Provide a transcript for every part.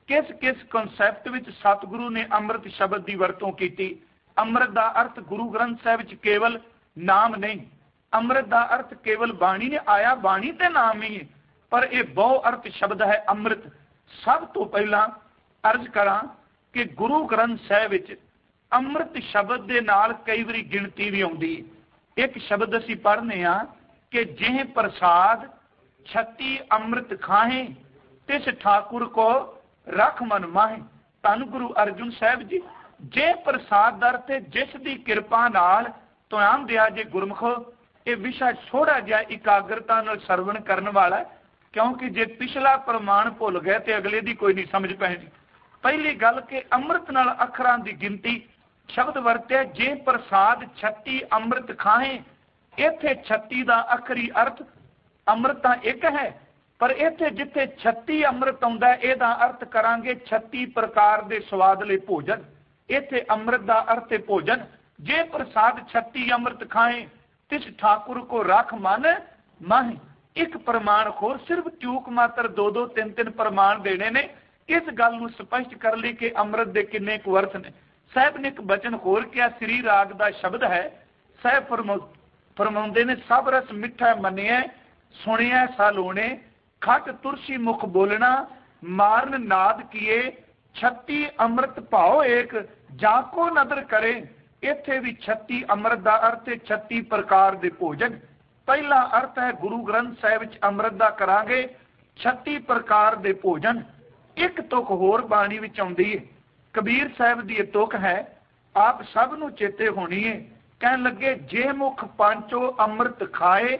किस किस कॉन्सैप्ट विच सतगुरु ने अमृत शब्द की वरतों की। अमृत का अर्थ गुरु ग्रंथ साहिब च केवल नाम नहीं, अमृत का अर्थ केवल बाणी ने आया, बाणी ते नाम ही है, पर यह बहु अर्थ शब्द है अमृत। सब तो पहला अर्ज करा कि गुरु ग्रंथ साहिब विच अमृत शब्द के नाल कई बारी गिनती भी आउंदी है। एक शब्द असीं पढ़ने आ कि जिह प्रसाद 36 अमृत खाहे तिस ठाकुर को रख मन माहे। धन गुरु अर्जुन साहिब जी, जे प्रसाद दर ते जिस दी कृपा नाल तुआम दिया जे गुरमुखो, ये विषय थोड़ा जिहा इकाग्रता नाल सरवण करने वाला है, क्योंकि जे पिछला प्रमाण भुल गए तो अगले दी कोई नहीं समझ पैनी। पहली गल कि अमृत नाल अखरां दी गिनती शब्द वरत्या, जे प्रसाद 36 अमृत खाए। इत्थे 36 का अखरी अर्थ अमृत तां एक है, पर इत्थे जिथे 36 अमृत आउंदा है, इहदा अर्थ करांगे 36 प्रकार के स्वादले भोजन। इत्थे अमृत का अर्थ है भोजन। जे प्रसाद 36 अमृत खाए तिस ठाकुर को रख मन माहे। एक प्रमाण होर, सिर्फ चूक मात्र 2-2 3-3 प्रमाण देने ने इस गल नूं स्पष्ट कर ली कि अमृत दे किन्ने कुछ अर्थ ने। साहब ने एक बचन होर किया, श्री राग का शब्द है। साहब फरमाउंदे ने, सब रस मिठा मनिया सुनिया सालोने, खट तुरसी मुख बोलना मारन नाद किए, 36 अमृत भाओ एक जाको नदर करे। इत्थे भी 36 अमृत का अर्थ है 36 प्रकार के भोजन। पहला अर्थ है गुरु ग्रंथ साहिब च अमृत का करांगे 36 प्रकार के भोजन। एक तुक होर बाणी विच आउंदी है, कबीर साहब की तुक है, आप सब नूं चेते होनी है। कहन लगे, जे मुख पांचो अमृत खाए,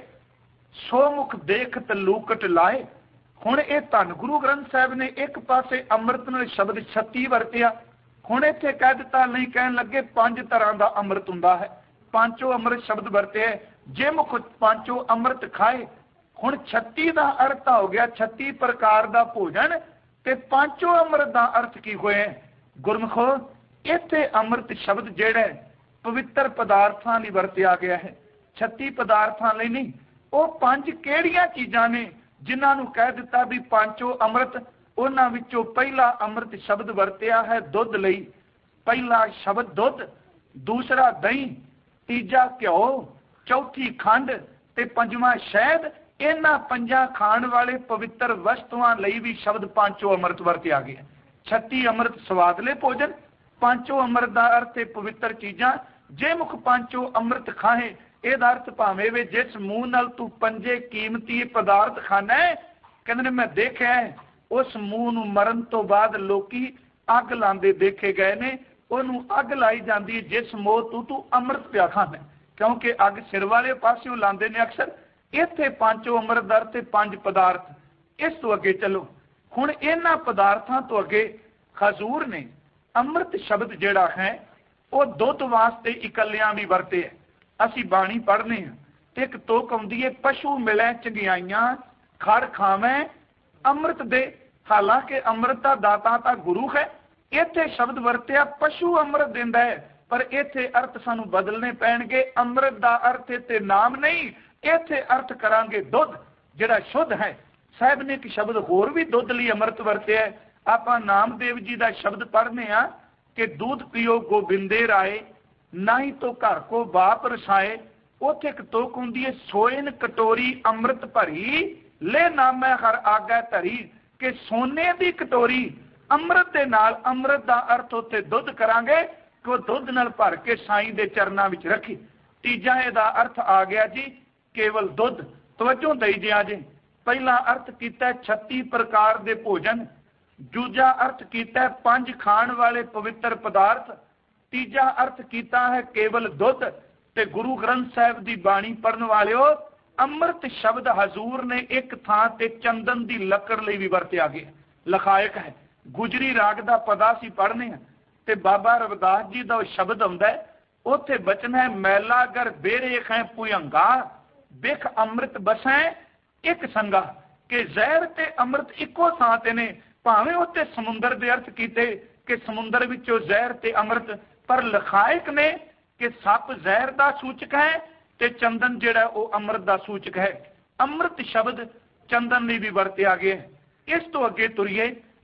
सो मुख देखत लूकट लाए। हुण ये धन गुरु ग्रंथ साहिब ने एक पासे अमृत नाल शब्द 36 वरतिया, हुण इत्थे कह दिता नहीं, कहन लगे 5 तरह का अमृत हुंदा है, पांचो अमृत शब्द वरते है, जे मुख पांचो अमृत खाए। हुण 36 का अर्थ हो गया 36 प्रकार का भोजन, ते पांचो अमृत का अर्थ की होए गुरमुखो। इत्थे अमृत शब्द जिहड़ा पवित्र पदार्थां लई वरतिया गया है, 36 पदार्थां लई नहीं। वो 5 किहड़ियां चीज़ां ने जिन्हां नूं कह दिता भी पांचो अमृत। उन्हां विचों पहला अमृत शब्द वरतिया है दुध लई। पहला शब्द दुध, दूसरा दही, तीजा घ्यो, चौथी खंड ते पंजवां शहद। इन्हां 5 खाण वाले पवित्र वस्तुआं लई भी शब्द पांचो अमृत वरतिया गया। 36 अमृत स्वादले भोजन, पांचो अमृत का अर्थ है पवित्र चीज़ां। जे मुख पांचो अमृत खाए, ਇਹਦਾ अर्थ भावें वे जिस मुंह नाल तू 5 कीमती पदार्थ खाना है, कहते मैं देखा उस मुंह नूं मरण तो बाद लोकी अग लांदे देखे गए ने। उन्होंने अग लाई जाती है जिस मोह तू अमृत पिया खाना, क्योंकि अग सिर वाले पासों लांदे ने अक्सर। इत्थे पांचो अमृत दर ते 5 पदार्थ। इस तो अगे चलो, हुण इन्हां पदार्थां तो अगे हजूर ने अमृत शब्द जिहड़ा है वो दुध वास्ते इकल्लियां भी वरते है। असी बाणी पढ़ने हैं तो एक तुक आउंदी है, पशु मिले चंगियाइयां खड़ खावें अमृत दे। हालांकि अमृत का दाता तो गुरु है। इत्थे शब्द वरतिया पशु अमृत दिंदा है, पर इत्थे अर्थ सानू बदलने पैणगे। अमृत का अर्थ ते नाम नहीं, इत्थे अर्थ करांगे दुध जिहड़ा शुद्ध है। साहब ने एक शब्द होर भी दुध लई अमृत वरतिया है। आपां नामदेव जी का शब्द पढ़ने आ कि दूध पियो गोबिंदे राय, ना ही तो घर को बाप रसाए। उथे एक तुक हुंदी है, सोइन कटोरी अमृत भरी, ले नामै हर आगे धरी। कि सोने की कटोरी अमृत के नाल, अमृत का अर्थ उत्थे दुध करांगे कि दुध नाल भर के साईं दे चरनां विच रखी। तीजा इहदा अर्थ आ गया जी केवल दुध। तवज्जो दई जिया जे, पहला अर्थ कीता 36 प्रकार के भोजन, दूजा अर्थ कीता 5 खाण वाले पवित्र पदार्थ, तीजा अर्थ किया है केवल दुध। ते गुरु ग्रंथ साहिब की बाणी पढ़न वालिओ, अमृत शब्द हजूर ने एक थां ते चंदन की लकड़ लई भी वरतिया गया। लखायक है गुजरी राग का पदा सी पढ़ने ते बाबा रविदास जी का शब्द आउंदा है, उत्थे बचन है, मैला कर बेरेख है भुयंगा, बिख अमृत बसै एक संगा। कि जहर ते अमृत इको थां ते ने, भावें उत्ते समुंदर दे अर्थ कीते कि समुंदर विचों जहर ते अमृत, पर लखायक ने कि सप जहर का सूचक है ते चंदन जिहड़ा वो अमृत का सूचक है। अमृत शब्द चंदन लई भी वरतिया गया। इस तो अगे तुरीए,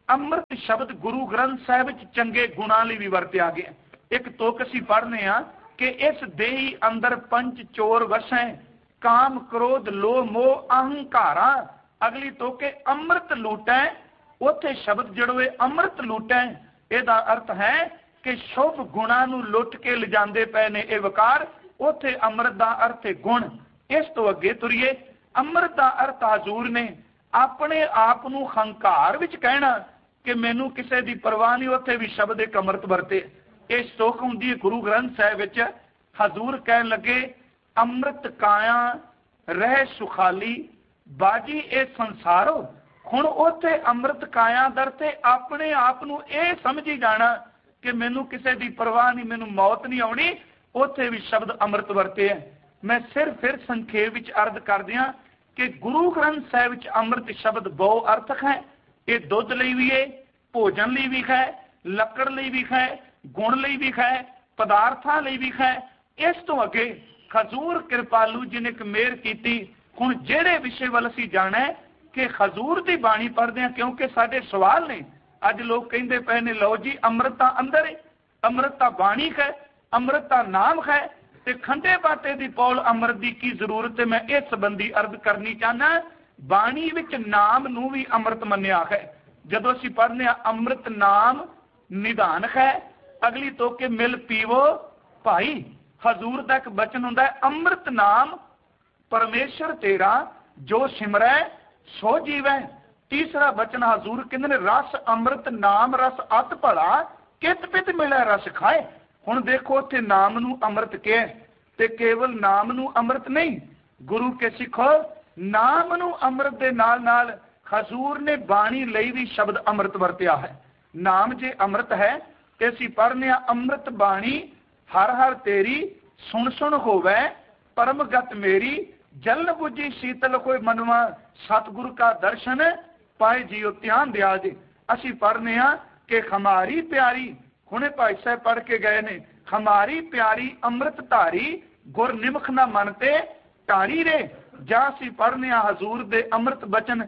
ਅੰਮ੍ਰਿਤ ਸ਼ਬਦ ਗੁਰੂ ਗ੍ਰੰਥ ਸਾਹਿਬ ਵਿੱਚ ਚੰਗੇ ਗੁਣਾਂ ਲਈ ਵੀ ਵਰਤਿਆ ਗਿਆ। ਇੱਕ ਤੁਕ ਅਸੀਂ ਪੜ੍ਹਨੇ ਆ ਕਿ ਇਸ ਦੇਹੀ ਅੰਦਰ ਪੰਜ ਚੋਰ ਵਸੈ, ਕਾਮ ਕ੍ਰੋਧ ਲੋਭ ਮੋਹ ਅਹੰਕਾਰਾ। ਅਗਲੀ ਤੁਕ ਅੰਮ੍ਰਿਤ ਲੂਟੈ, ਉੱਥੇ ਸ਼ਬਦ ਜੜੋ ਇਹ ਅੰਮ੍ਰਿਤ ਲੂਟੈ, ਇਹਦਾ ਅਰਥ ਹੈ ਕਿ ਸ਼ੁਭ ਗੁਣਾਂ ਨੂੰ ਲੁੱਟ ਕੇ ਲਿਜਾਂਦੇ ਪਏ ਨੇ ਇਹ ਵਕਾਰ। ਉੱਥੇ ਅੰਮ੍ਰਿਤ ਦਾ ਅਰਥ ਹੈ ਗੁਣ। ਇਸ ਤੋਂ ਅੱਗੇ ਤੁਰੀਏ, ਅੰਮ੍ਰਿਤ ਦਾ ਅਰਥ ਹਜ਼ੂਰ ਨੇ ਆਪਣੇ ਆਪ ਨੂੰ ਹੰਕਾਰ ਵਿੱਚ ਕਹਿਣਾ ਕਿ ਮੈਨੂੰ ਕਿਸੇ ਦੀ ਪਰਵਾਹ ਨਹੀਂ। ਉੱਥੇ ਵੀ ਸ਼ਬਦ ਇੱਕ ਅੰਮ੍ਰਿਤ ਵਰਤੇ। ਇਹ ਸਤੋਖ ਹੁੰਦੀ ਹੈ ਗੁਰੂ ਗ੍ਰੰਥ ਸਾਹਿਬ ਵਿੱਚ। ਹਜ਼ੂਰ ਕਹਿਣ ਲੱਗੇ ਅੰਮ੍ਰਿਤ ਕਾਇਆ ਰਹਿ ਸੁਖਾਲੀ ਬਾਜੀ ਇਹ ਸੰਸਾਰੋ। ਹੁਣ ਉੱਥੇ ਅੰਮ੍ਰਿਤ ਕਾਇਆ ਦਰ ਤੇ ਆਪਣੇ ਆਪ ਨੂੰ ਇਹ ਸਮਝੀ ਜਾਣਾ ਕਿ ਮੈਨੂੰ ਕਿਸੇ ਦੀ ਪਰਵਾਹ ਨਹੀਂ, ਮੈਨੂੰ ਮੌਤ ਨਹੀਂ ਆਉਣੀ। ਉੱਥੇ ਵੀ ਸ਼ਬਦ ਅੰਮ੍ਰਿਤ ਵਰਤੇ ਹੈ। ਮੈਂ ਫਿਰ ਸੰਖੇਪ ਵਿੱਚ ਅਰਜ਼ ਕਰਦਿਆਂ ਕਿ ਗੁਰੂ ਗ੍ਰੰਥ ਸਾਹਿਬ ਵਿੱਚ ਅੰਮ੍ਰਿਤ ਸ਼ਬਦ ਬਹੁ ਅਰਥਕ ਹੈ। ਇਹ ਦੁੱਧ ਲਈ ਵੀ ਹੈ, ਭੋਜਨ ਲਈ ਵੀ ਹੈ, ਲੱਕੜ ਲਈ ਵੀ ਹੈ, ਗੁਣ ਲਈ ਵੀ ਹੈ, ਪਦਾਰਥਾਂ ਲਈ ਵੀ ਹੈ। ਇਸ ਤੋਂ ਅੱਗੇ ਹਜ਼ੂਰ ਕਿਰਪਾਲੂ ਜੀ ਨੇ ਇੱਕ ਮਿਹਰ ਕੀਤੀ। ਹੁਣ ਜਿਹੜੇ ਵਿਸ਼ੇ ਵੱਲ ਅਸੀਂ ਜਾਣਾ ਹੈ ਕਿ ਹਜ਼ੂਰ ਦੀ ਬਾਣੀ ਪੜ੍ਹਦੇ ਹਾਂ, ਕਿਉਂਕਿ ਸਾਡੇ ਸਵਾਲ ਨੇ। ਅੱਜ ਲੋਕ ਕਹਿੰਦੇ ਪਏ ਨੇ ਲਓ ਜੀ ਅੰਮ੍ਰਿਤ ਤਾਂ ਅੰਦਰ ਹੈ, ਅੰਮ੍ਰਿਤ ਤਾਂ ਬਾਣੀ ਹੈ, ਅੰਮ੍ਰਿਤ ਤਾਂ ਨਾਮ ਹੈ, ਤੇ ਖੰਡੇ ਬਾਟੇ ਦੀ ਪੌਲ ਅੰਮ੍ਰਿਤ ਦੀ ਕੀ ਜ਼ਰੂਰਤ ਹੈ। ਮੈਂ ਇਸ ਸੰਬੰਧੀ ਅਰਜ਼ ਕਰਨੀ ਚਾਹਨਾ। ਬਾਣੀ ਵਿੱਚ ਨਾਮ ਨੂੰ ਵੀ ਅੰਮ੍ਰਿਤ ਮੰਨਿਆ ਹੈ। ਜਦੋਂ ਅਸੀਂ ਪੜ੍ਹਨੇ ਆ ਅੰਮ੍ਰਿਤ ਨਾਮ ਨਿਧਾਨ ਹੈ। ਅਗਲੀ ਤੋਂ ਕਿ ਮਿਲ ਪੀਵੋ ਭਾਈ। ਹਜ਼ੂਰ ਦਾ ਇੱਕ ਬਚਨ ਹੁੰਦਾ ਹੈ ਅੰਮ੍ਰਿਤ ਨਾਮ ਪਰਮੇਸ਼ਰ ਤੇਰਾ ਜੋ ਸਿਮਰੈ ਸੋ ਜੀਵੈ। ਤੀਸਰਾ ਬਚਨ ਹਜ਼ੂਰ ਕਹਿੰਦੇ ਨੇ ਰਸ ਅੰਮ੍ਰਿਤ ਨਾਮ ਰਸ ਅਤ ਭਲਾ ਕਿਤ ਪਿਤ ਮਿਲੈ ਰਸ ਖਾਏ। ਹੁਣ ਦੇਖੋ ਉੱਥੇ ਨਾਮ ਨੂੰ ਅੰਮ੍ਰਿਤ ਕਿਹਾ ਤੇ ਕੇਵਲ ਨਾਮ ਨੂੰ ਅੰਮ੍ਰਿਤ ਨਹੀਂ, ਗੁਰੂ ਕੇ ਸਿੱਖੋ ਨਾਮ ਨੂੰ ਅੰਮ੍ਰਿਤ ਦੇ ਨਾਲ ਨਾਲ ਹਜ਼ੂਰ ਨੇ ਬਾਣੀ ਲਈ ਵੀ ਸ਼ਬਦ ਅੰਮ੍ਰਿਤ ਵਰਤਿਆ ਹੈ। ਨਾਮ ਜੇ ਅੰਮ੍ਰਿਤ ਹੈ ਤੇ ਅਸੀਂ ਪੜ੍ਹਨੇ ਆ ਅੰਮ੍ਰਿਤ ਬਾਣੀ ਹਰ ਹਰ ਤੇਰੀ ਸੁਣ ਸੁਣ ਹੋਵੇ ਪਰਮਗਤ ਮੇਰੀ ਜਲਨ ਬੁਝੀ ਸ਼ੀਤਲ ਕੋਈ ਮਨਵਾ ਸਤਿਗੁਰ ਕਾ ਦਰਸ਼ਨ ਪਾਏ ਜੀਓ। ਧਿਆਨ ਦਿਆ ਜੀ, ਅਸੀਂ ਪੜ੍ਹਨੇ ਆ ਕਿ ਹਮਾਰੀ ਪਿਆਰੀ, ਹੁਣੇ ਭਾਈ ਸਾਹਿਬ ਪੜ੍ਹ ਕੇ ਗਏ ਨੇ, ਹਮਾਰੀ ਪਿਆਰੀ ਅੰਮ੍ਰਿਤ ਧਾਰੀ ਗੁਰ ਨਿਮਖ ਨਾ ਮਨ ਤੇ ਢਾਰੀ ਰੇ। ਜਾਂ ਅਸੀਂ ਪੜ੍ਹਨੇ ਆ ਹਜ਼ੂਰ ਦੇ ਅੰਮ੍ਰਿਤ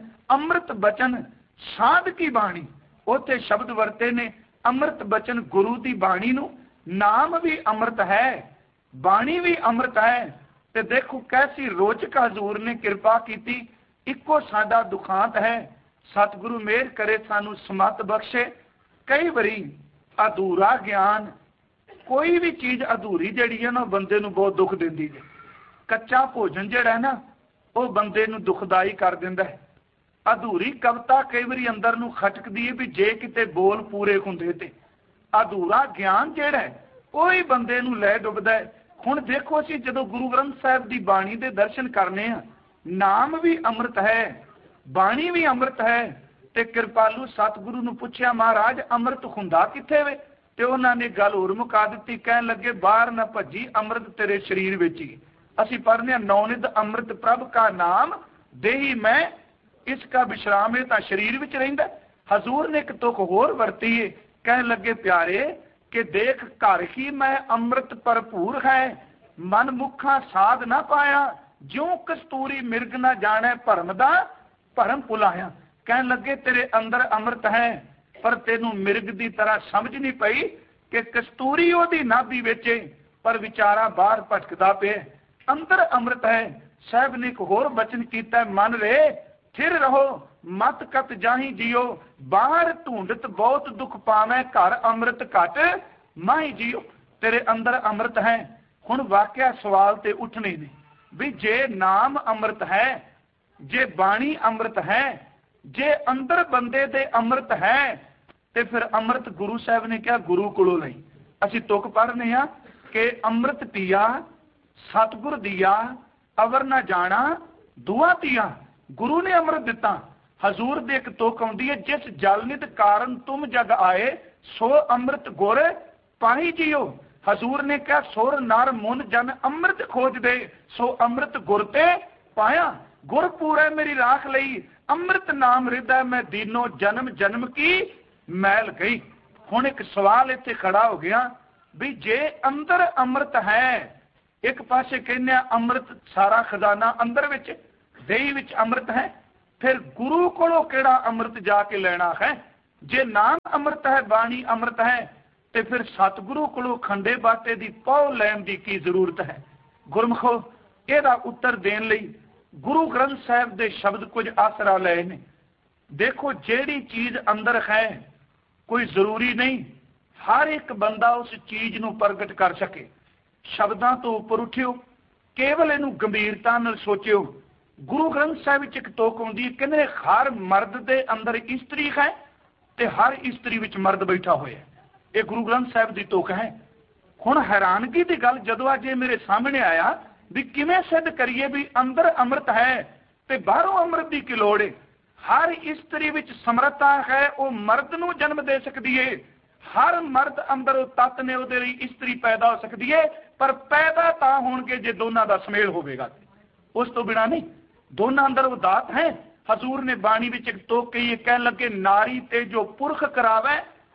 ਬਚਨ ਸਾਧ ਕੀ ਬਾਣੀ। ਉੱਥੇ ਸ਼ਬਦ ਵਰਤੇ ਨੇ ਅੰਮ੍ਰਿਤ ਬਚਨ ਗੁਰੂ ਦੀ ਬਾਣੀ ਨੂੰ। ਨਾਮ ਵੀ ਅੰਮ੍ਰਿਤ ਹੈ, ਬਾਣੀ ਵੀ ਅੰਮ੍ਰਿਤ ਹੈ। ਤੇ ਦੇਖੋ ਕੈਸੀ ਰੋਚਕ ਹਜ਼ੂਰ ਨੇ ਕਿਰਪਾ ਕੀਤੀ। ਇੱਕੋ ਸਾਡਾ ਦੁਖਾਂਤ ਹੈ, ਸਤਿਗੁਰੂ ਮਿਹਰ ਕਰੇ ਸਾਨੂੰ ਸਮਤ ਬਖਸ਼ੇ। ਕਈ ਵਾਰੀ ਅਧੂਰਾ ਗਿਆਨ, ਕੋਈ ਵੀ ਚੀਜ਼ ਅਧੂਰੀ ਜਿਹੜੀ ਹੈ ਨਾ ਬੰਦੇ ਨੂੰ ਬਹੁਤ ਦੁੱਖ ਦਿੰਦੀ ਹੈ। ਕੱਚਾ ਭੋਜਨ ਜਿਹੜਾ ਹੈ ਨਾ ਉਹ ਬੰਦੇ ਨੂੰ ਦੁਖਦਾਈ ਕਰ ਦਿੰਦਾ ਹੈ। ਅਧੂਰੀ ਕਵਿਤਾ ਕਈ ਵਾਰੀ ਅੰਦਰ ਨੂੰ ਖਟਕਦੀ ਹੈ ਵੀ ਜੇ ਕਿਤੇ ਬੋਲ ਪੂਰੇ ਹੁੰਦੇ ਤੇ। ਅਧੂਰਾ ਗਿਆਨ ਜਿਹੜਾ ਹੈ ਉਹ ਹੀ ਬੰਦੇ ਨੂੰ ਲੈ ਡੁੱਬਦਾ ਹੈ। ਹੁਣ ਦੇਖੋ ਅਸੀਂ ਜਦੋਂ ਗੁਰੂ ਗ੍ਰੰਥ ਸਾਹਿਬ ਦੀ ਬਾਣੀ ਦੇ ਦਰਸ਼ਨ ਕਰਨੇ ਆ, ਨਾਮ ਵੀ ਅੰਮ੍ਰਿਤ ਹੈ, ਬਾਣੀ ਵੀ ਅੰਮ੍ਰਿਤ ਹੈ। ਤੇ ਕਿਰਪਾਲੂ ਸਤਿਗੁਰੂ ਨੂੰ ਪੁੱਛਿਆ ਮਹਾਰਾਜ ਅੰਮ੍ਰਿਤ ਹੁੰਦਾ ਕਿੱਥੇ ਵੇ? ਤੇ ਉਹਨਾਂ ਨੇ ਗੱਲ ਹੋਰ ਮੁਕਾ ਦਿੱਤੀ। ਕਹਿਣ ਲੱਗੇ ਬਾਹਰ ਨਾ ਭੱਜੀ, ਅੰਮ੍ਰਿਤ ਤੇਰੇ ਸਰੀਰ ਵਿੱਚ ਹੀ। ਅਸੀਂ ਪੜ੍ਹਨੇ ਆ ਨੌਨਿਧ ਅੰਮ੍ਰਿਤ ਪ੍ਰਭ ਕਾ ਨਾਮ ਦੇਹੀ ਮੈਂ ਇਸ ਕਾ ਵਿਸ਼ਰਾਮ। ਇਹ ਤਾਂ ਸਰੀਰ ਵਿੱਚ ਰਹਿੰਦਾ। ਹਜ਼ੂਰ ਨੇ ਇੱਕ ਤੁਕ ਹੋਰ ਵਰਤੀ ਹੈ। ਕਹਿਣ ਲੱਗੇ ਪਿਆਰੇ ਕਿ ਦੇਖ ਘਰ ਹੀ ਮੈਂ ਅੰਮ੍ਰਿਤ ਭਰਪੂਰ ਹੈ, ਮਨ ਮੁਖਾਂ ਸਾਧ ਨਾ ਪਾਇਆ, ਜਿਉਂ ਕਸਤੂਰੀ ਮਿਰਗ ਨਾ ਜਾਣੈ ਭਰਮ ਦਾ ਭਰਮ ਭੁਲਾਇਆ। ਕਹਿਣ ਲੱਗੇ ਤੇਰੇ ਅੰਦਰ ਅੰਮ੍ਰਿਤ ਹੈ ਪਰ ਤੈਨੂੰ ਮਿਰਗ ਦੀ ਤਰ੍ਹਾਂ ਸਮਝ ਨਹੀਂ ਪਈ ਕਿ ਕਸਤੂਰੀ ਉਹਦੀ ਨਾਭੀ ਵਿੱਚ, ਪਰ ਵਿਚਾਰਾ ਬਾਹਰ ਭਟਕਦਾ ਪਿਆ। ਅੰਦਰ ਅੰਮ੍ਰਿਤ ਹੈ। ਸਾਹਿਬ ਨੇ ਇੱਕ ਹੋਰ ਬਚਨ ਕੀਤਾ, ਮਨ ਰੇ ਥਿਰ ਰਹੋ ਮਤ ਕਤ ਜਾਹੀ ਜਿਓ, ਬਾਹਰ ਢੂੰਡਤ ਬਹੁਤ ਦੁੱਖ ਪਾਵੇਂ, ਘਰ ਅੰਮ੍ਰਿਤ ਘਟ ਮਾਹੀ ਜਿਓ। ਤੇਰੇ ਅੰਦਰ ਅੰਮ੍ਰਿਤ ਹੈ। ਹੁਣ ਵਾਕਿਆ ਸਵਾਲ ਤੇ ਉੱਠਣੇ ਨੇ ਵੀ ਜੇ ਨਾਮ ਅੰਮ੍ਰਿਤ ਹੈ, ਜੇ ਬਾਣੀ ਅੰਮ੍ਰਿਤ ਹੈ, ਜੇ ਅੰਦਰ ਬੰਦੇ ਦੇ ਅੰਮ੍ਰਿਤ ਹੈ, ਤੇ ਫਿਰ ਅੰਮ੍ਰਿਤ ਗੁਰੂ ਸਾਹਿਬ ਨੇ ਕਿਹਾ ਗੁਰੂ ਕੋਲੋਂ ਲਈ। ਅਸੀਂ ਤੁਕ ਪੜ੍ਹਨੇ ਆ ਕਿ ਅੰਮ੍ਰਿਤ ਪੀਆ ਸਤਿਗੁਰ ਦੀਆ, ਅਵਰ ਨਾ ਜਾਣਾ ਦੁਆ ਤੀਆ। ਗੁਰੂ ਨੇ ਅੰਮ੍ਰਿਤ ਦਿੱਤਾ। ਹਜ਼ੂਰ ਦੇ ਇੱਕ ਤੁਕ ਆਉਂਦੀ ਹੈ, ਜਿਸ ਜਲ ਨਿਧ ਕਾਰਨ ਤੁਮ ਜਗ ਆਏ, ਸੋ ਅੰਮ੍ਰਿਤ ਗੁਰ ਪਾਹੀ ਜੀਓ। ਹਜ਼ੂਰ ਨੇ ਕਿਹਾ ਸੁਰ ਨਰ ਮੁਨ ਜਨ ਅੰਮ੍ਰਿਤ ਖੋਜਦੇ, ਸੋ ਅੰਮ੍ਰਿਤ ਗੁਰ ਤੇ ਪਾਇਆ। ਗੁਰ ਪੂਰੇ ਮੇਰੀ ਰਾਖ ਲਈ, ਅੰਮ੍ਰਿਤ ਨਾਮ ਹਿਰਦੈ ਮੈਂ ਦੀਨੋ, ਜਨਮ ਜਨਮ ਕੀ ਮੈਲ ਗਈ। ਹੁਣ ਇੱਕ ਸਵਾਲ ਇੱਥੇ ਖੜਾ ਹੋ ਗਿਆ ਵੀ ਜੇ ਅੰਦਰ ਅੰਮ੍ਰਿਤ ਹੈ, ਇੱਕ ਪਾਸੇ ਕਹਿੰਦੇ ਆ ਅੰਮ੍ਰਿਤ ਸਾਰਾ ਖਜ਼ਾਨਾ ਅੰਦਰ ਵਿੱਚ, ਦੇਹੀ ਵਿੱਚ ਅੰਮ੍ਰਿਤ ਹੈ, ਫਿਰ ਗੁਰੂ ਕੋਲੋਂ ਕਿਹੜਾ ਅੰਮ੍ਰਿਤ ਜਾ ਕੇ ਲੈਣਾ ਹੈ? जे नाम अमृत है, बाणी अमृत है, तो फिर सतगुरु को खंडे बाटे की पौ लैन की की जरूरत है। गुरमुखो, ਇਹਦਾ उत्तर देने ਲਈ गुरु ग्रंथ साहिब के शब्द कुछ आसरा लए ने। देखो, ਜਿਹੜੀ चीज अंदर है कोई जरूरी नहीं हर एक बंदा उस चीज ਨੂੰ प्रगट कर सके। शब्दों तो उपर उठियो, केवल इनू गंभीरता नाल सोचियो। गुरु ग्रंथ साहिब विच एक टोक आउंदी है, कहंदे हर मर्द दे अंदर इस्त्री है ते हर इस्त्री विच मर्द बैठा होया है। ये गुरु ग्रंथ साहिब की टोक है। हुण हैरानगी की गल जदों अज मेरे सामने आया भी किवें सिद्ध करिए भी अंदर अमृत है ते बाहरों अमृत की की लोड़ है। हर इस्त्री विच समर्था है, वो मर्द नूं जन्म दे सकती है। हर मर्द अंदर वो तत्त ने उहदे लई इस्त्री पैदा हो सकती है, पर पैदा तां होणगे जे दोनां दा समेल होवेगा। उस तो बिना नहीं। दोनों अंदर वो दात है। हजूर ने बाणी विच एक टोक कही, कह लगे नारी ते जो पुरख करावे,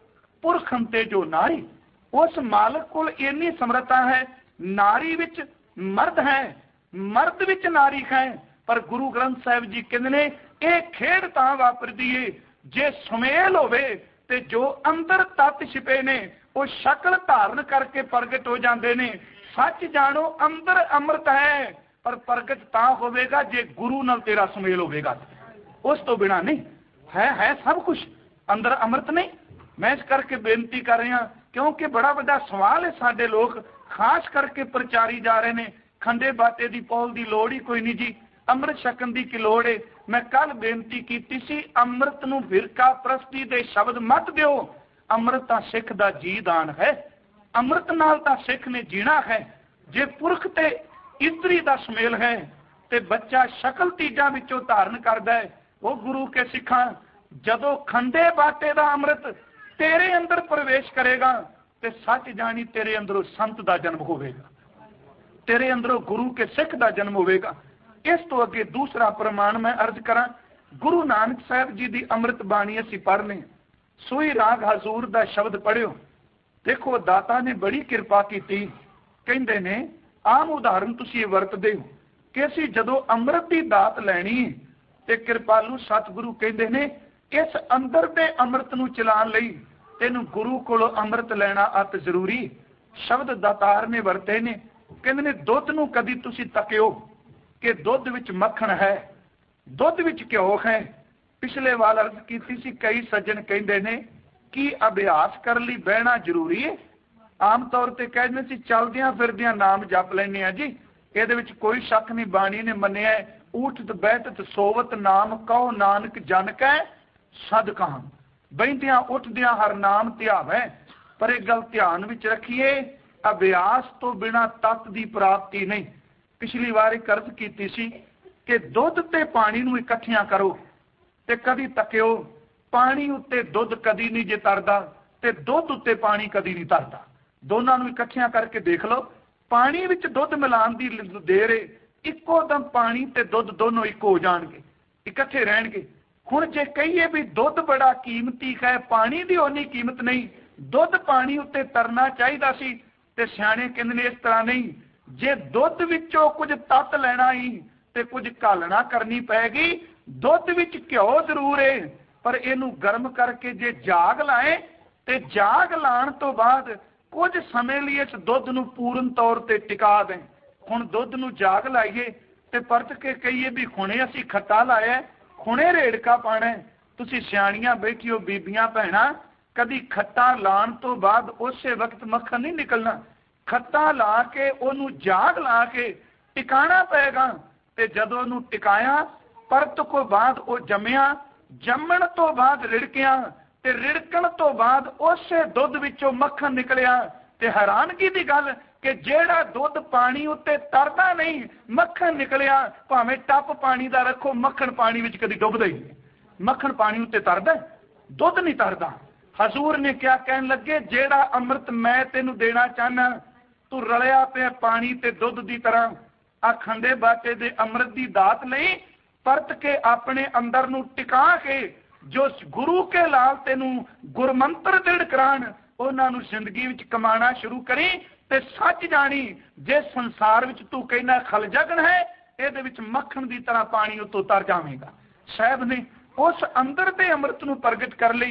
पुरखन ते जो नारी। उस मालक कोल इन्नी समर्था है, नारी विच मर्द है, मर्द विच नारी है। पर गुरु ग्रंथ साहिब जी कहते ने यह खेड तां वापरदी है जे सुमेल होवे ते जो अंदर तत्त छिपे ने वो शक्ल धारण करके प्रगट हो जाते ने। सच जानो अंदर अमृत है, पर प्रगट तां होवेगा जे गुरु नाल तेरा सुमेल होवेगा। उस तो बिना नहीं। है सब कुछ अंदर अमृत नहीं। मैं इस करके बेनती कर रहा क्योंकि बड़ा बड़ा सवाल है। साडे लोग खास करके प्रचारी जा रहे हैं खंडे बाटे की पौल की लोड़ ही कोई नहीं जी, अमृत छकन की की लोड़ है। मैं कल बेनती की सी, अमृत नूं फिरका प्रस्ती दे शब्द मत दिओ। अमृत तां सिख दा जी दान है, अमृत नाल तां सिख ने जीना है। जे पुरख ते इस्त्री दा सुमेल है ते बच्चा शकल तीजा विचों धारण करदा है। वो गुरु के सिखा जदों खंडे बाटे दा अमृत तेरे अंदर प्रवेश करेगा ते सच जानी तेरे अंदरों संत दा जन्म होवेगा, तेरे अंदरों गुरु के सिख दा जन्म होवेगा। इस तो अगे दूसरा प्रमाण मैं अर्ज करा, गुरु नानक साहब जी की अमृत बाणी असीं पढ़ने, सोई राग हजूर दा शब्द पढ़ियो। देखो दाता ने बड़ी कृपा की, कहंदे ने आम उदाहरण तुसीं वरतदे हो कि असीं जदों अमृत की दात लैनी ते कृपालू सतगुरु कहंदे ने इस अंदर दे अमृत नूं चलाण लई तैनूं गुरु कोलों अमृत लेना अत जरूरी। शब्द दातार ने वरते ने, कहंदे ने दुध नूं कदी तुसीं तकियो कि दुध विच मक्खण है, दुध विच घ्यो है। पिछले वाल अर्ज की सी, कई सज्जन कहंदे ने कि अभ्यास कर लई बहना जरूरी है। आम तौर पर कहते सी चलदियां फिरदियां नाम जप लैने आ जी, इहदे विच कोई शक नहीं। बाणी ने मन्निया ऊठत बैठत सोवत नाम कहो नानक जन कै सद कहां। बहिंदियां उठदियां हर नाम ध्यावै। पर एक गल ध्यान विच रखिए, अभ्यास तो बिना तत्त की प्राप्ति नहीं। पिछली बार एक अर्ज की सी कि दुध ते पानी नूं इकट्ठियां करो ते कदी तकियो, पानी उत्ते दुध कदी नहीं जे तरदा ते दुध उत्ते पानी कदी नहीं तरदा। दोनों नूं इकट्ठियां करके देख लो, पानी विच दुध मिलाण दी देर है, इक्को दम पानी ते दुध दोनों इक्को हो जाणगे, इकट्ठे रहणगे। हुण जे कहिए भी दुध बड़ा कीमती है, पानी की उन्नी कीमत नहीं, दुध पानी उत्ते तरना चाहिदा सी ते सियाणे कहंदे ने इस तरह नहीं। जे दुध विचों कुछ तत्त लेना ही ते कुछ घालना करनी पैगी। दुध विच घ्यो जरूर है, पर इनू गर्म करके जे जाग लाए ते जाग लाण तो बाद कुछ समय लिए इस दुध नूं पूर्ण तौर ते टिका दें। हुण दुध नूं जाग लाइए ते परत के कहिए भी हुणे असीं खट्टा लाया, हुणे रेड़का पाना। तुसीं सियाणियां बैठियो बीबियां भैणां, कदी खट्टा लाण तो बाद उसे वक्त मक्खन नहीं निकलना। खट्टा ला के ओनू जाग ला के टिकाना पेगा ते जदों ओनू टिकाया परत को बाद वो जम्मिया, जम्मण तो बाद रिड़किया ते रिड़कण तो बाद उसे दुध विचों मक्खन निकलिया। ते हैरानगी की गल कि जेड़ा दुध पानी उत्ते तरदा नहीं, मक्खन निकलिया। भावें टप पानी दा रखो, मक्खन पानी विच कदी डुबदा ही नहीं। मक्खन पानी उत्ते तरदा, दुध नहीं तरदा। हजूर ने क्या कहन लगे, जेड़ा अमृत मैं तेनू देना चाहना, तू रलिया पे पानी ते दुध की तरह आ खंडे बाटे दे अमृत की दात नहीं, परत के अपने अंदर नू टिका के जो गुरु के लाल तेनू गुरमंत्र दृढ़ कराण, उन्हां नू जिंदगी विच कमाना शुरू करी। ते सच जानी जे संसार विच तू कहना खल जगन है, इहदे विच मक्खन की तरह पानी उत्तों तर जावेगा। साहब ने उस अंदर दे अमृत नू प्रगट कर लई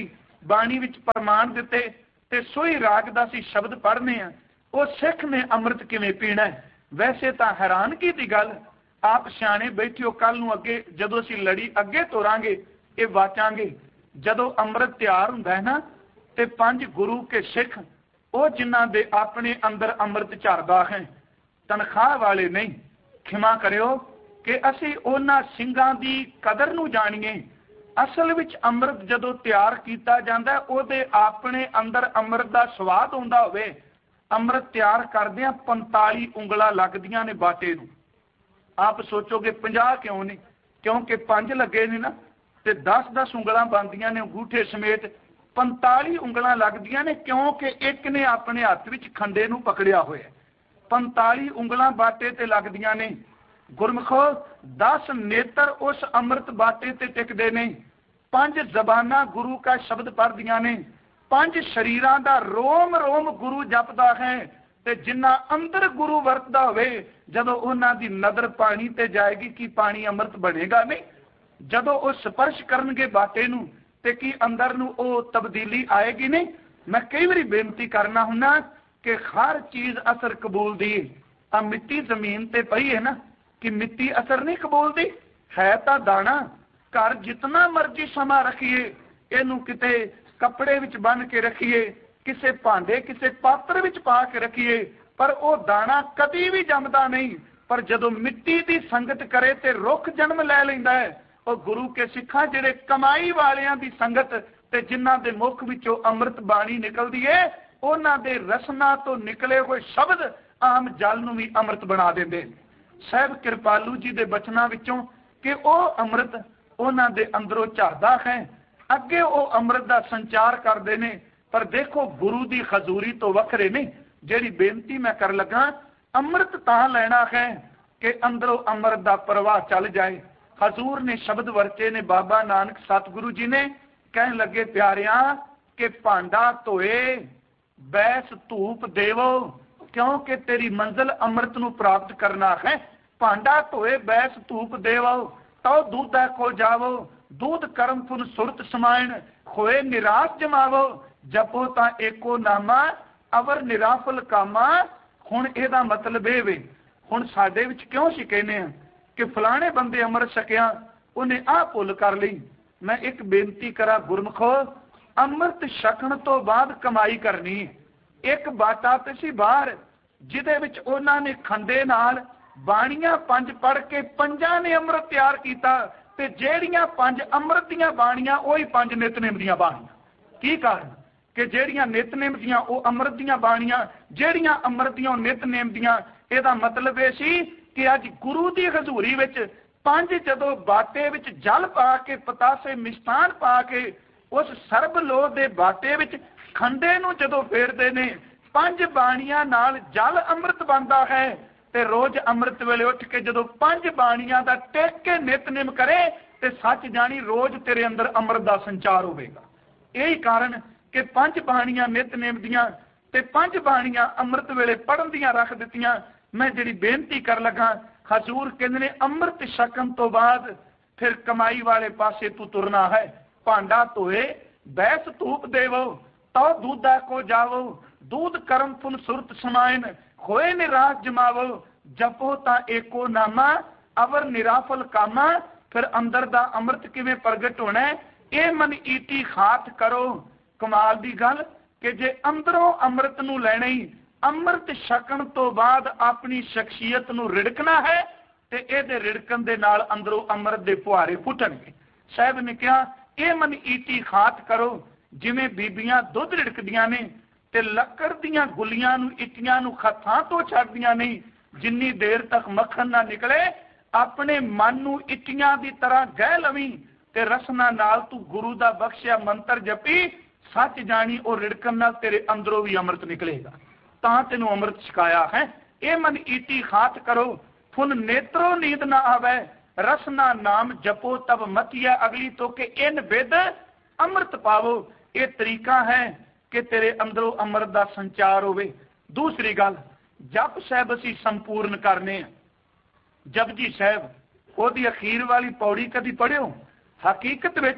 बाणी विच प्रमाण दिते ते सोई राग दा सी शब्द पढ़ने आ, वो सिख ने अमृत किवें पीना है। वैसे तो हैरानगी की गल, आप सियाणे बैठिओ, कल नूं अगे जदों असीं लड़ी अगे तोरांगे ये वाचांगे। जदों अमृत तैयार हुंदा है ना, ते 5 गुरु के सिख वो जिन्हां दे अपने अंदर अमृत झरदा है, तनख्वाह वाले नहीं। खिमा करियो कि असीं उन्हां ਸਿੰਘਾਂ दी कदर नूं जाणीए। असल विच अमृत जदों तैयार कीता जांदा, उहदे अपने अंदर अमृत दा स्वाद हुंदा होवे। अमृत तैयार करदिआं 45 ਉਂਗਲਾਂ लगदियां ने बाटे नूं। आप सोचोगे 50 क्यों नहीं, क्योंकि 5 लगे ने ना, ते 10-10 ਉਂਗਲਾਂ बनदियां ने अंगूठे समेत। 45 ਉਂਗਲਾਂ लगदियां ने, क्योंकि एक ने अपने हत्थ विच खंडे नूं पकड़िया होया। 45 ਉਂਗਲਾਂ बाटे ते लगदियां ने। गुरमुखो 10 नेत्र उस अमृत बाटे ते टिकदे ने। 5 जबाना गुरु का शब्द पढ़दियां ने। 5 शरीरां दा रोम रोम गुरु जपदा है। ते जिन्ना अंदर गुरु वरतदा होवे, जदों उन्हां दी नज़र पानी ते जाएगी कि पानी अमृत बनेगा नहीं। जदों वो स्पर्श करनगे बाटे नूं ते कि अंदर नूं वो तब्दीली आएगी नहीं। मैं कई बारी बेनती करना हुन्ना कि हर चीज़ असर कबूल दी। आ मिट्टी जमीन ते पई है ना, कि मिट्टी असर नहीं कबूलती है। तो दाना घर जितना मर्जी समा रखिए, इनू किते कपड़े विच बन के रखिए, किसे भांडे किसे पात्र विच पा के रखिए, पर वो दाना कभी भी जमदा नहीं। पर जदों मिट्टी की संगत करे तो रुख जन्म लै लैंदा है। और गुरु के सिखा जिहड़े कमाई वालियां दी संगत ते जिन्हां दे मुख विचों अमृत बाणी निकलदी है, उन्हां दे रसना तो निकले हुए शब्द आम जल नूं भी अमृत बना देंदे। साहब कृपालू जी दे बचनां विचों कि वो अमृत उन्हां दे अंदरों झरदा है, अगे वो अमृत दा संचार करदे ने। पर देखो गुरु दी खजूरी तो वखरे नहीं। जिहड़ी बेनती मैं कर लगा, अमृत तां लैना है कि अंदरों अमृत दा प्रवाह चल जाए। हजूर ने शब्द वरते ने, बाबा नानक सतगुरु जी ने कहन लगे, प्यारियां कि भांडा धोए बैस धूप देवो, क्योंकि तेरी मंजिल अमृत नूं प्राप्त करना है। भांडा धोए बैस धूप देवो, तो दूधा को जावो, दूध कर्म फुन सुरत समायण, खोए निराश जमावो, जपो ता एको नामा अवर निराफल कामा। हुण इहदा मतलब ये वे, हुण साडे विच क्यों सी कहने आ कि फलाने बंदे अमृत छकिया, उन्हें आ भुल कर लई। मैं एक बेनती करा गुरमुखो, अमृत छकण तो बाद कमाई करनी। एक बाटा ते सी बाहर, जिहदे विच उन्हां ने खंडे नाल बाणियां 5 पढ़ के 5 ने अमृत तैयार कीता, ते जेड़ियां 5 अमृत दीयां बाणियां ओही 5 नितनेम दीयां बाणियां। की कारण कि जेड़ियां नितनेम दीयां ओ अमृत दीयां बाणियां, जेड़ियां अमृत दीयां नितनेम दीयां। इहदा मतलब ये सी कि अज गुरु दी हजूरी विच 5 जदों बाटे विच जल पा के, पतासे मिष्टान पा के, उस सर्ब लोह दे बाटे विच खंडे नूं जदों फेरदे ने, 5 बाणियां नाल जल अमृत बनदा है। ते रोज अमृत वेले उठ के जदों 5 बाणियां दा टेक के नितनेम करे, ते सच जानी रोज तेरे अंदर अमृत दा संचार होवेगा। यही कारण कि 5 बाणियां नितनेम दियां ते 5 बाणियां अमृत वेले पढ़न दियां रख दित्तियां। मैं जिहड़ी बेनती कर लगा, हजूर कहंदे ने अमृत छकन तो बाद फिर कमाई वाले पासे तू तुरना है। भांडा धोए बैस धूप देवो, तो दूधा को जावो, दूध कर्म फुन सुरत समायन, खोए निराश जमावो, जपो ता एको नामा अवर निराफल कामा। फिर अंदर दा अमृत किवें प्रगट होना है, ये मन ईटी खात करो। कमाल दी गल कि जे अंदरों अमृत नूं लैणे ही, अमृत छकण तो बाद अपनी शख्सियत नूं रिड़कना है, ते इहदे रिड़कण दे नाल अंदरों अमृत दे फुहारे फुटणगे। साहब ने कहा, ये मन ईटी खात करो, जिवें बीबियां दुध रिड़कदियां ने ते लक्कड़ दीयां गुलियां नूं इटियां नूं हत्थां तो छड्डदियां नहीं, जिन्नी देर तक मक्खन ना निकले अपने मन नूं इटियां दी तरह गह लवी, ते रसना नाल तू गुरु दा बख्शिया मंत्र जपी, सच जानी और रिड़कन नाल तेरे अंदरों भी अमृत निकलेगा। तां तेनू अमृत छकाया है। ये मन ईटी खात करो, फुन नेत्रों नींद ना आवे, रसना नाम जपो तब मतिया अगली तो के इन बेद अमृत पावो। ये तरीका है कि तेरे अंदरों अमृत का संचार होवे। दूसरी गल, जप साहब असीं संपूर्ण करने। जपजी साहब ओदी अखीर वाली पौड़ी कदी पढ़ियो? हकीकत विच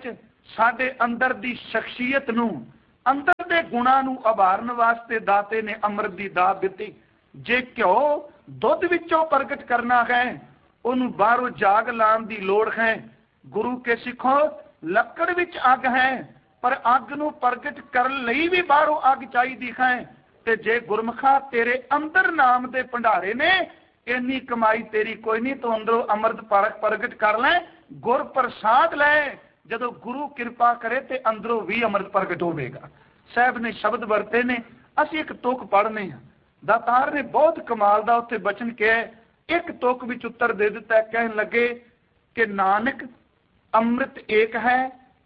साडे अंदर दी शख्सियत नूं, अंदर दे गुणां नूं उभारन वास्ते दाते ने अमृत दी दात दित्ती। जे घ्यो दुध विचों प्रगट करना है, उन्होंने बाहरों जाग लाने की लोड़ है। गुरु के सिखो लकड़ विच अग है, पर अग नूं प्रगट करन लई भी बाहरों अग चाहिदी है। ते जे गुरमुखा तेरे अंदर नाम दे भंडारे ने, इन्नी कमाई तेरी कोई नहीं, तो अंदरों अमृत प्रगट कर ले, गुर प्रसाद ले। जदों गुरु कृपा करे तो अंदरों भी अमृत प्रगट होगा। साहब ने शब्द वरते ने, असीं एक तुक पढ़ने हैं। दातार ने बहुत कमाल दा उत्थे बचन कहा, एक तुक विच उत्तर दे दिता। कहन लगे कि नानक अमृत एक है,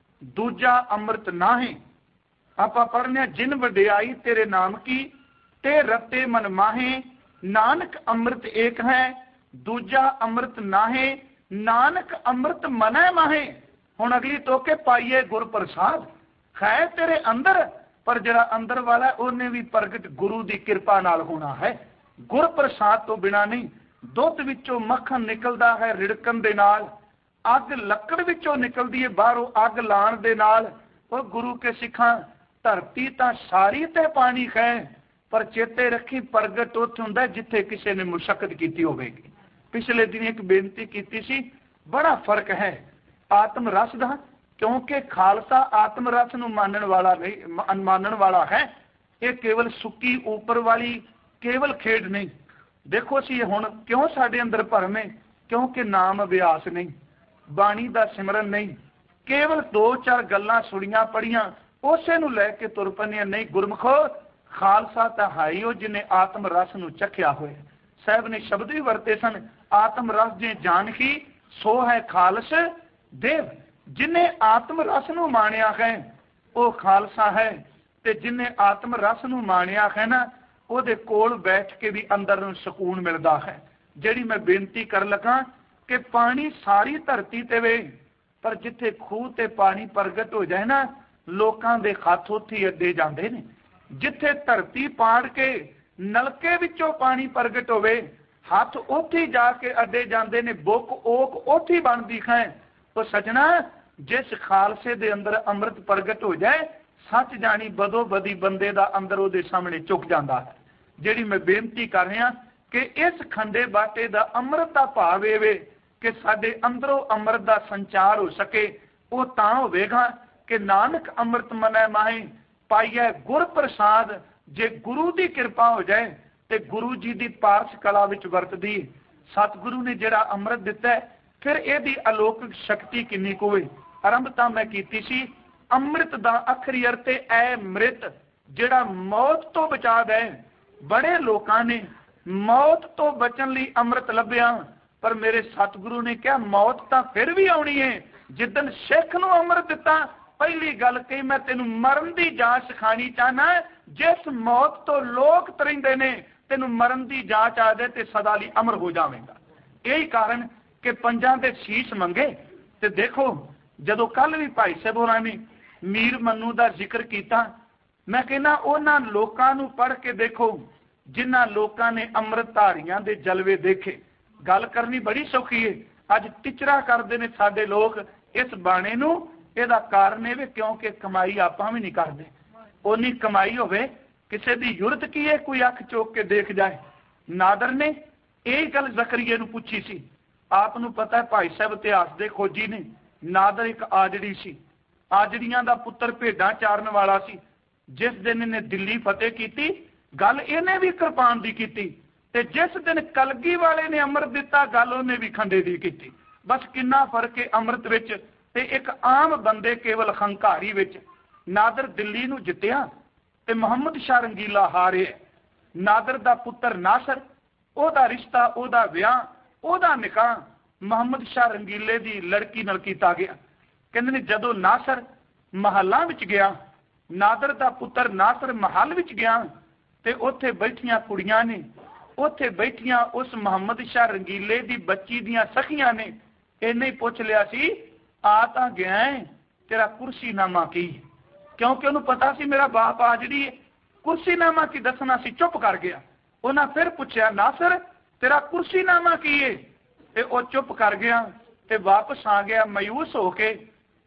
दूजा अमृत ना है। आपां पढ़ने, जिन वडियाई तेरे नाम की, ते रते मन माहे। नानक अमृत एक है, दूजा अमृत ना है। नानक अमृत मनै माहे। हुण अगली तोके पाइए गुर प्रसाद है तेरे अंदर, पर जरा अंदर वाला उन्हें भी प्रगट गुरु की कृपा नाल होना है। गुर प्रसाद तो बिना नहीं। दुध विचों मक्खन निकलदा है रिड़कन दे नाल, अग लकड़ विचों निकलदी है बाहरों अग लाण दे नाल। और गुरु के सिखां धरती तां सारी ते पानी है, पर चेते रखी प्रगट उत्थे हुंदा जिथे किसी ने मुशक्कत की होवेगी। पिछले दिन एक बेनती की सी, बड़ा फर्क है आत्म रस का, क्योंकि खालसा आत्म रस नूं मानण वाला नहीं, मानण वाला है। ये केवल सुक्की ऊपर वाली केवल खेड नहीं। देखो असीं हुण क्यों साडे अंदर भरम है, क्योंकि नाम अभ्यास नहीं, बाणी दा सिमरन नहीं, केवल दो चार गल्लां सुणियां पढ़ियां उसे नूं लैके तुर पैंदे नहीं। गुरमुखो खालसा तां है ही जिन्हें आत्म रस नूं चखिया होए। साहब ने शब्द भी वरते सन, आत्म रस जे जान ही सो है खालस देव। जिन्हें आत्म रस नूं माणिया है वो खालसा है, ते जिन्हें आत्म रस नूं माणिया है ना, ਉਹਦੇ ਕੋਲ बैठ के भी अंदर ਨੂੰ ਸਕੂਨ मिलता है। ਜਿਹੜੀ मैं बेनती कर लगा कि पानी सारी धरती ते वे, पर जिथे खूह ते पानी प्रगट हो जाए ना, लोकां दे हत्थ उत्थे ही अड्डे जांदे ने। जिथे धरती पाड़ के नलके विचों पानी प्रगट होवे, हत्थ उत्थे ही जाके अड्डे जांदे ने, बुक ओक उत्थे ही बनदी है। तो सजना, जिस खालसे दे अंदर अमृत प्रगट हो जाए, सच जानी बदो बदी बंदे दा अंदर ਉਹਦੇ सामने झुक जाता है। ਜਿਹੜੀ मैं बेनती कर रहा कि इस खंडे बाटे का अमृत का भाव ये कि साडे अंदरों अमृत का संचार हो सके। वो तां होवेगा कि नानक अमृत मनै माहे पाइए गुर प्रसाद। जे गुरु की कृपा हो जाए तो गुरु जी की पारस कला विच वरतदी। सतगुरु ने जिहड़ा अमृत दिता है, फिर यदी अलौकिक शक्ति किन्नी कुछ होवे। आरंभता मैं कीती सी, अमृत का अखरी अर्थ है मृत, जिहड़ा मौत तो बचा दे। बड़े लोगों ने मौत तो बचन लई अमृत लभ्या, पर मेरे सतगुरु ने कहा मौत तो फिर भी आनी है। जिदन सिख नूं अमृत दिता, पहली गल कही मैं तेनू मरण की जांच सिखानी चाहना। जिस मौत तो लोग तरिंदे ने, तेनू मरण की जांच आ जाए तो सदा लई अमर हो जाएगा। यही कारण कि पंजां दे शीश मंगे। ते देखो जदों कल भी भाई साहब होरां ने मीर मन्नू का जिक्र किया, मैं कहना उन्होंने लोगों नूं पढ़ के देखो जिन्हां लोगों ने अमृत धारियां दे जलवे देखे। गल करनी बड़ी सौखी है, अज टिचरा करते हैं साडे लोग इस बाणे नूं। इहदा कारण है क्योंकि कमाई आपां भी नहीं करते। उन्नी कमाई होवे, किसी की युरत की है कोई अख चोक के देख जाए। नादर ने यही गल जकरीए नूं पूछी सी। आप नूं पता है भाई साहब इतिहास के खोजी ने, नादर एक आजड़ी सी, आजड़ियां दा पुत्र भेडां चारन वाला सी। जिस दिन इन्हें दिल्ली फतेह की, गल इन्हें भी कृपान की की, ते जिस दिन कलगी वाले ने अमृत दिता, गल उन्हें भी खंडे की की। बस कितना फर्क है अमृत विच ते एक आम बंदे केवल हंकारी विच। नादर दिल्ली नूं जित्तिया ते मुहम्मद शाह रंगीला हारे। नादर दा पुत्र नासर, ओदा रिश्ता, ओदा विआह, ओदा निकाह मुहम्मद शाह रंगीले दी लड़की नाल कीता गया। कहंदे ने जदों नासर महलां विच गया, नादर दा पुत्र नासर महल विच गया, ते उत्थे बैठियां कुड़ियां ने, उत्थे बैठियां उस मुहम्मद शाह रंगीले दी बच्ची दियां सखियां ने इन्ने ही पुछ लिया सी, आ तां गया है, तेरा कुर्सीनामा की? क्योंकि उन्हें पता सी मेरा बाप आजड़ी है, कुर्सीनामा की दसना सी। चुप कर गया। उन्हें फिर पूछा, नासर तेरा कुर्सीनामा की है? ते ओ चुप कर गया ते वापस आ गया मायूस होके।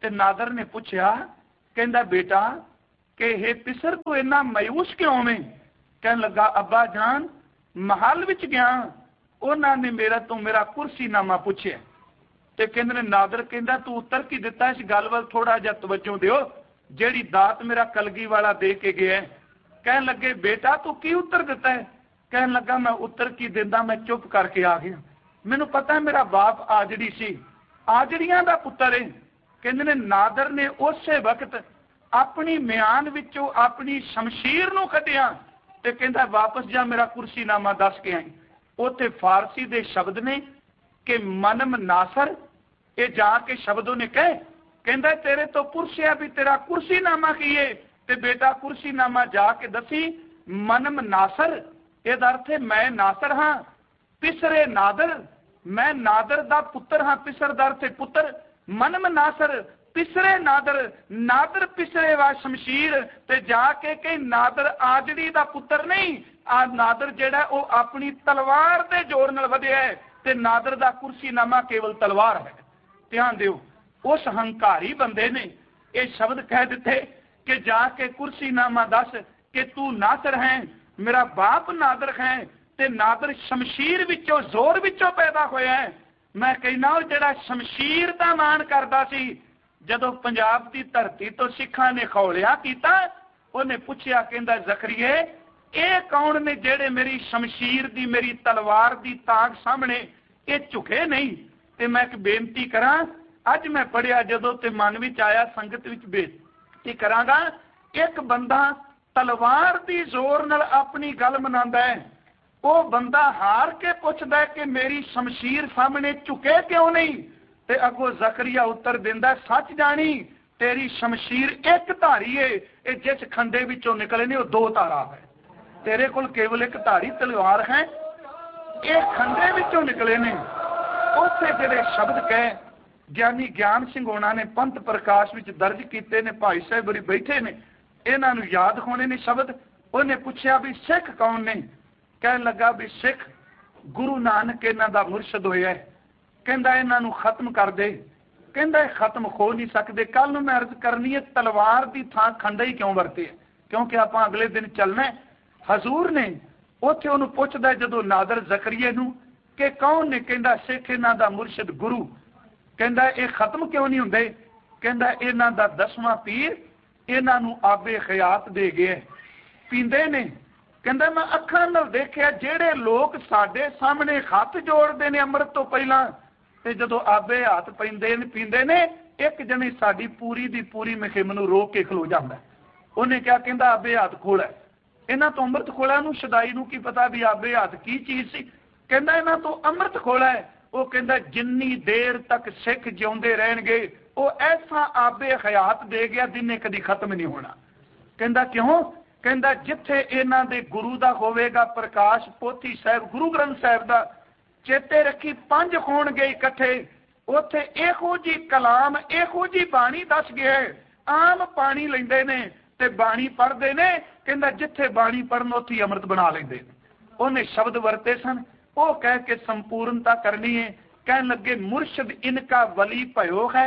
ते नादर ने पूछया, कहंदा बेटा कि हे पिसर तू इन्ना मायूस क्यों में? कहन लगा अब्बा जान महल विच गया, उन्होंने मेरा कुर्सीनामा पूछया। ते कहंदे ने नादर कहंदा तू उत्तर की दिता? इस गल वल थोड़ा जिहा तवज्जो दिओ जेड़ी दात मेरा कलगी वाला दे के गया। कहन लगे बेटा तू की उत्तर दिता है? कहन लगा मैं उत्तर की दिंदा, मैं चुप करके आ गया, मैनू पता है मेरा बाप आजड़ी सी, आजड़ियां दा पुत्तर है। कहंदे ने नादर ने उस वक्त अपनी म्यान विचों अपनी शमशीर नूं कढिया ते कहंदा वापस जा मेरा कुर्सीनामा दस के आई। उत्थे फारसी दे शब्द ने कि मनम नासर, ये जाके शब्दों ने कहे कहंदा तेरे तो पुरसिया भी तेरा कुर्सीनामा की है, ते बेटा कुर्सीनामा जाके दसी मनम नासर, ਇਹਦਾ अर्थ है मैं नासर हाँ, पिसरे नादर, मैं नादर दा पुत्र हाँ, पिसर दा अर्थ है पुत्र, मनम नासर पिसरे नादर, नादर पिसरे वा शमशीर, ते जाके कहीं नादर आजड़ी दा पुत्र नहीं, आ नादर जेड़ा वो अपनी तलवार दे जोर नाल वधिया है, ते नादर दा कुर्सीनामा केवल तलवार है। ध्यान दिओ, उस हंकारी बंदे ने ये शब्द कह दिते कि जाके कुर्सीनामा दस कि तू नासर है, मेरा बाप नादर है, ते नादर शमशीर विचों जोर विचों पैदा होया है। मैं कहना जेड़ा शमशीर दा मान करदा सी, जदों पंजाब की धरती तो सिखां ने खौलिया कीता, उन्हें पूछया कहंदा ज़करिए ये कौन ने जेड़े मेरी शमशीर दी मेरी तलवार दी ताक सामने ये झुके नहीं? ते मैं एक बेनती करा, अज मैं पढ़िया जदों ते मन विच आया संगत विच बेनती करांगा, एक बंदा तलवार दी जोर नाल अपनी गल मनांदा है, वो बंदा हार के पुछदा है कि मेरी शमशीर सामने झुके क्यों नहीं? ते अगो ज़करिया उत्तर दिंदा सच जानी तेरी शमशीर एक धारी है, ये जिस खंडे विचों निकले ने वो दो धारा है, तेरे कोल केवल एक धारी तलवार है, ये खंडे विचों निकले ने। उत्थे जेड़े शब्द कहे ज्ञानी ज्ञान सिंह होना ने पंथ प्रकाश विच दर्ज कीते ने, भाई साहब बड़ी बैठे ने, इन्हां नूं याद होने ने शब्द। उन्हें पूछया भी सिख कौन ने? कहन लगा भी सिख गुरु नानक इन्हां दा मुर्शद होया है, कहंदा इन्हां नूं खत्म कर दे, कहंदा खत्म हो नहीं सकते। कल नूं मैं अर्ज करनी है तलवार की थां खंडा ही क्यों वरते है, क्योंकि आपां अगले दिन चलना है। हजूर ने उत्थे उहनूं पुछदा जदों नादर ज़करिया नूं कि कौन ने, कहंदा सिख इन्हां दा मुर्शद गुरु, कहंदा ये खत्म क्यों नहीं हुंदे? कहंदा इन्हां दा 10वां पीर इन्हां नूं आबे खयात दे गए, पींदे ने। कहंदा मैं अखां नाल देखिया जेड़े लोग साडे सामने हथ जोड़दे ने अमृत तो पहला, ते जदों आबे हाथ पींदे ने एक जने साडी पूरी दी पूरी मुहिम नूं रोक के खलो जांदा। उन्हें क्या कहंदा आबे हाथ खोला, इन्हां तो अमृत खोला नूं शदाई नूं की पता भी आबे हाथ की चीज सी, कहंदा इन्हां तो अमृत खोला है। वो कहंदा जिन्नी देर तक सिख जिउंदे रहणगे वो ऐसा आबे हयात दे गया जिन्हें कदी खत्म नहीं होना। कहंदा क्यों? कहंदा जिथे इन्हां दे गुरु दा होवेगा प्रकाश पोथी साहिब गुरु ग्रंथ साहिब दा, चेते रखी 5 होणगे इकट्ठे, उथे इहो जी कलाम इहो जी बाणी दस गया है। आम पानी लेंदे ने ते बाणी पढ़दे ने, कहंदा जिथे बाणी पढ़न उथे अमृत बना लेंदे ने। उन्हें शब्द वरते सन, वो कह के संपूर्णता करनी है। कहन लगे मुर्शद इनका वली भयो है,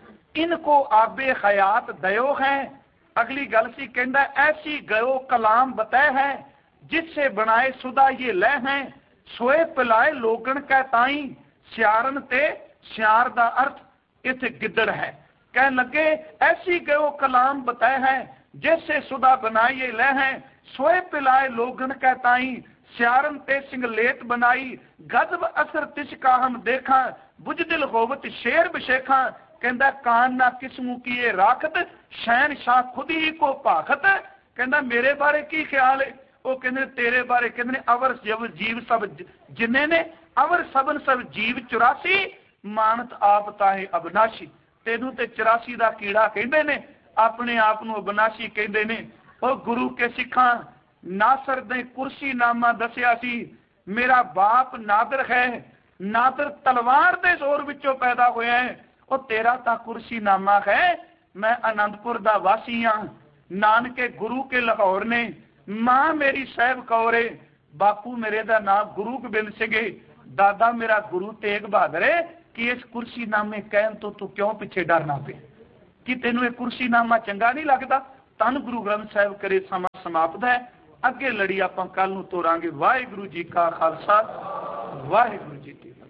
इनको आबे हयात दयो है। अगली गल सी कहंदा ऐसी गयो कलाम बताए है, जिससे बनाए सुदा ये लह है, सोए पिलाए लोगन का ताई, सियारन ते सियार दा अर्थ इथे गिद्दड़ है। कहन लगे ऐसी गयो कलाम बताए है, जैसे सुदा बनाई ये लह है, सोए पिलाए लोगन का ताई, सियारन ते सिंगलेत बनाई, गजब असर तिसका हम देखा, बुजदिल होवत शेर बशेखा। कहंदा कान ना किस्मू किए राखत, शहनशाह खुद ही को भाखत। कहंदा मेरे बारे की ख्याल है? वो कहंदे तेरे बारे कहंदे ने अवर जीव सब जिन्ने ने, अवर सबन सब जीव 84, मानत आप ताहे अबनाशी। तेनू ते 84 दा कीड़ा कहंदे ने, अपने आप नूं अबनाशी कहंदे ने। ओ गुरु के सिखां नासर ने कुर्सीनामा दसिया सी, मेरा बाप नादर है, नादर तलवार दे जोर विचों पैदा होया है। और तेरा ता कुर्सीनामा है, मैं आनंदपुर दा वासी हाँ, नानके गुरु के लाहौर ने, मां मेरी साहिब कौर है, बापू मेरे दा नाम गुरु गोबिंद सिंह है, दादा मेरा गुरु तेग बहादुर है। कि इस कुर्सीनामे कहन तो तू क्यों पिछे डरना पे? कि तेनों ये कुर्सीनामा चंगा नहीं लगता। धन गुरु ग्रंथ साहिब करे समा समाप्त है। अगे लड़ी आपां कल नूं तोरांगे। वाहिगुरू जी का खालसा, वाहिगुरू जी की फतेह।